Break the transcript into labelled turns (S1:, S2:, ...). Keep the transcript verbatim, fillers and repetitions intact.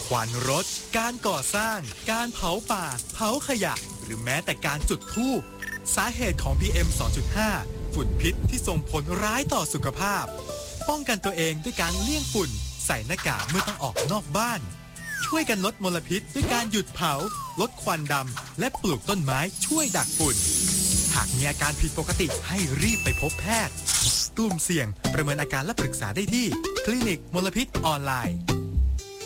S1: ควันรถการก่อสร้างการเผาป่าเผาขยะหรือแม้แต่การจุดธูปสาเหตุของ พี เอ็ม สองจุดห้า ฝุ่นพิษที่ส่งผลร้ายต่อสุขภาพป้องกันตัวเองด้วยการเลี่ยงฝุ่นใส่หน้ากากเมื่อต้องออกนอกบ้านช่วยกันลดมลพิษด้วยการหยุดเผาลดควันดำและปลูกต้นไม้ช่วยดักฝุ่นหากมีอาการผิดปกติให้รีบไปพบแพทย์กลุ่มเสี่ยงประเมินอาการและปรึกษาได้ที่คลินิกมลพิษออนไลน์